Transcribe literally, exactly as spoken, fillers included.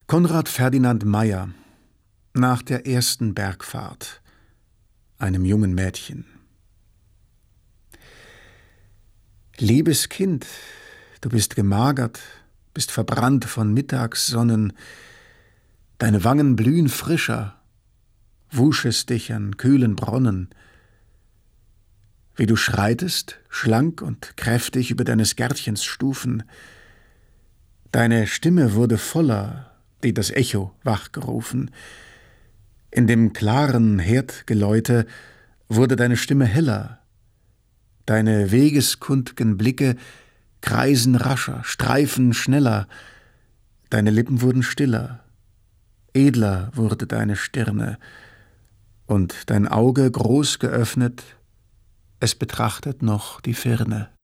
Konrad Ferdinand Meyer nach der ersten Bergfahrt, einem jungen Mädchen. Liebes Kind, du bist gemagert, bist verbrannt von Mittagssonnen, deine Wangen blühen frischer, wuschest dich an kühlen Bronnen. Wie du schreitest, schlank und kräftig über deines Gärtchens Stufen, deine Stimme wurde voller, die das Echo wachgerufen. In dem klaren Herdgeläute wurde deine Stimme heller, deine wegeskundgen Blicke kreisen rascher, streifen schneller, deine Lippen wurden stiller, edler wurde deine Stirne, und dein Auge groß geöffnet, es betrachtet noch die Firne.